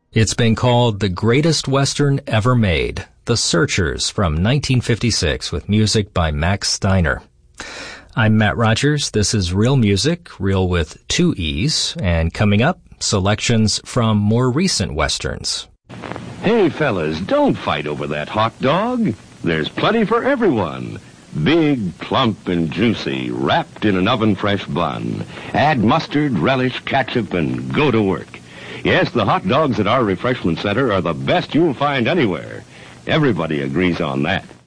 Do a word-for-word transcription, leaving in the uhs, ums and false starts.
It's been called the greatest Western ever made, The Searchers from nineteen fifty-six, with music by Max Steiner. I'm Matt Rogers. This is Real Music, real with two E's, and coming up, selections from more recent Westerns. Hey, fellas, don't fight over that hot dog. There's plenty for everyone. Big, plump, and juicy, wrapped in an oven-fresh bun. Add mustard, relish, ketchup, and go to work. Yes, the hot dogs at our refreshment center are the best you'll find anywhere. Everybody agrees on that.